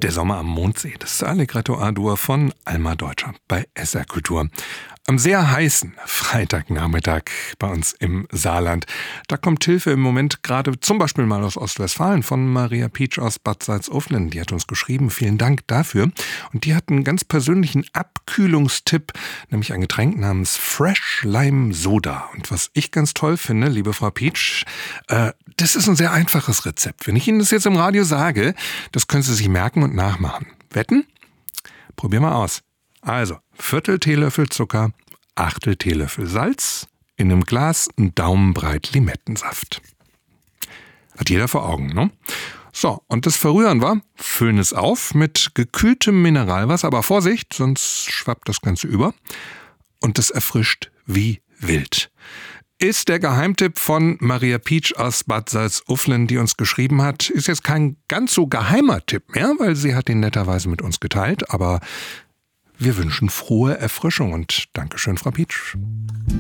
Der Sommer am Mondsee, das Allegretto A-Dur von Alma Deutscher bei SR Kultur. Am sehr heißen Freitagnachmittag bei uns im Saarland. Da kommt Hilfe im Moment gerade zum Beispiel mal aus Ostwestfalen von Maria Pietsch aus Bad Salzuflen. Die hat uns geschrieben, vielen Dank dafür. Und die hat einen ganz persönlichen Abkühlungstipp, nämlich ein Getränk namens Fresh Lime Soda. Und was ich ganz toll finde, liebe Frau Pietsch, das ist ein sehr einfaches Rezept. Wenn ich Ihnen das jetzt im Radio sage, das können Sie sich merken und nachmachen. Wetten? Probier mal aus. Also, Viertel Teelöffel Zucker, Achtel Teelöffel Salz, in einem Glas ein Daumenbreit Limettensaft. Hat jeder vor Augen, ne? So, und das Verrühren war, füllen es auf mit gekühltem Mineralwasser, aber Vorsicht, sonst schwappt das Ganze über. Und das erfrischt wie wild. Ist der Geheimtipp von Maria Pietsch aus Bad Salzuflen, die uns geschrieben hat. Ist jetzt kein ganz so geheimer Tipp mehr, weil sie hat ihn netterweise mit uns geteilt, aber wir wünschen frohe Erfrischung und Dankeschön, Frau Pietsch.